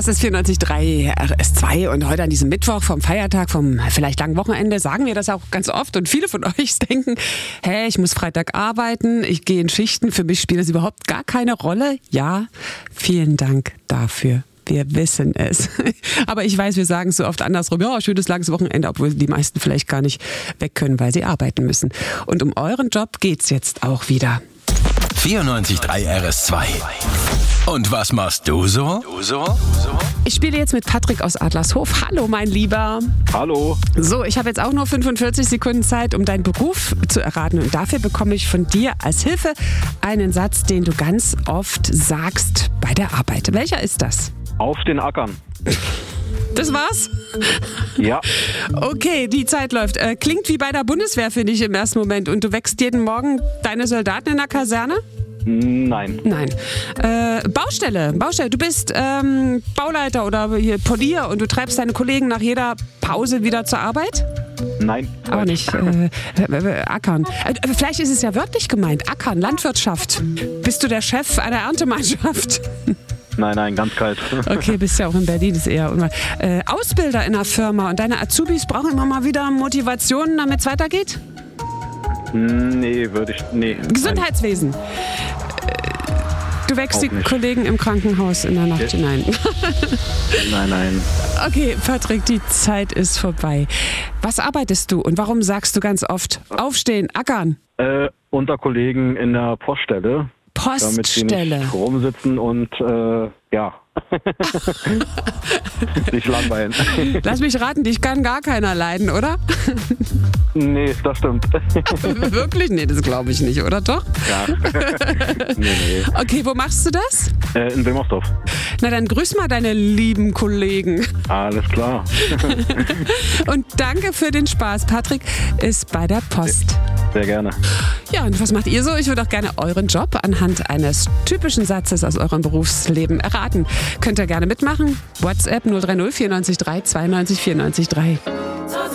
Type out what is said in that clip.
Das ist 94.3 RS2 und heute an diesem Mittwoch vom Feiertag, vom vielleicht langen Wochenende, sagen wir das auch ganz oft und viele von euch denken, hey, ich muss Freitag arbeiten, ich gehe in Schichten, für mich spielt das überhaupt gar keine Rolle. Ja, vielen Dank dafür. Wir wissen es. Aber ich weiß, wir sagen es so oft andersrum. Ja, schönes langes Wochenende, obwohl die meisten vielleicht gar nicht weg können, weil sie arbeiten müssen. Und um euren Job geht's jetzt auch wieder. 94.3 RS2. Und was machst du so? Ich spiele jetzt mit Patrick aus Adlershof. Hallo, mein Lieber. Hallo. So, ich habe jetzt auch nur 45 Sekunden Zeit, um deinen Beruf zu erraten. Und dafür bekomme ich von dir als Hilfe einen Satz, den du ganz oft sagst bei der Arbeit. Welcher ist das? Auf den Ackern. Das war's? Ja. Okay, die Zeit läuft. Klingt wie bei der Bundeswehr, finde ich im ersten Moment. Und du wächst jeden Morgen deine Soldaten in der Kaserne? Nein. Nein. Baustelle. Du bist Bauleiter oder hier Polier und du treibst deine Kollegen nach jeder Pause wieder zur Arbeit? Nein. Auch nicht. Ackern. Vielleicht ist es ja wörtlich gemeint. Ackern, Landwirtschaft. Bist du der Chef einer Erntemannschaft? Nein, ganz kalt. Okay, bist ja auch in Berlin, ist eher Ausbilder in einer Firma und deine Azubis brauchen immer mal wieder Motivationen, damit es weitergeht? Nee. Gesundheitswesen. Du wächst die Kollegen im Krankenhaus in der Nacht hinein. Nein. Okay, Patrick, die Zeit ist vorbei. Was arbeitest du und warum sagst du ganz oft aufstehen, ackern? Unter Kollegen in der Poststelle. Damit sie nicht rumsitzen und sich langweilen. Lass mich raten, dich kann gar keiner leiden, oder? Nee, das stimmt. Wirklich? Nee, das glaube ich nicht, oder doch? Ja. Nee. Okay, wo machst du das? In Wilmersdorf. Na, dann grüß mal deine lieben Kollegen. Alles klar. Und danke für den Spaß. Patrick ist bei der Post. Sehr gerne. Ja, und was macht ihr so? Ich würde auch gerne euren Job anhand eines typischen Satzes aus eurem Berufsleben erraten. Könnt ihr gerne mitmachen. WhatsApp 030 94 3 92 94 3.